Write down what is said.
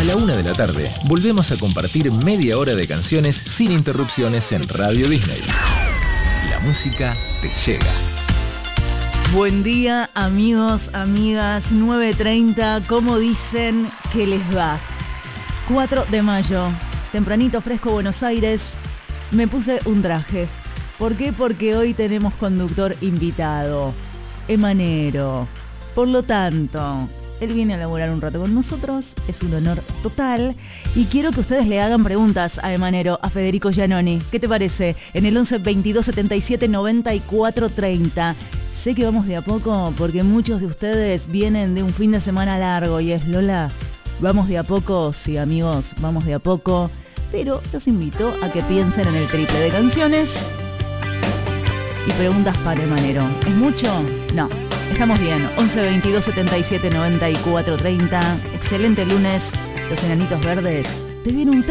A la 1 de la tarde, volvemos a compartir media hora de canciones sin interrupciones en Radio Disney. La música te llega. Buen día, amigos, amigas, 9:30, ¿cómo dicen que les va? 4 de mayo, tempranito, fresco, Buenos Aires, me puse un traje. ¿Por qué? Porque hoy tenemos conductor invitado, Emanero. Por lo tanto, él viene a laburar un rato con nosotros, es un honor total. Y quiero que ustedes le hagan preguntas a Emanero, a Federico Giannoni. ¿Qué te parece? En el 11 22 77 94 30. Sé que vamos de a poco porque muchos de ustedes vienen de un fin de semana largo y es Lola. Vamos de a poco, sí amigos, vamos de a poco. Pero los invito a que piensen en el triple de canciones y preguntas para Emanero. ¿Es mucho? No. Estamos bien, 11 22 77 94 30. Excelente lunes, los enanitos verdes. Te viene un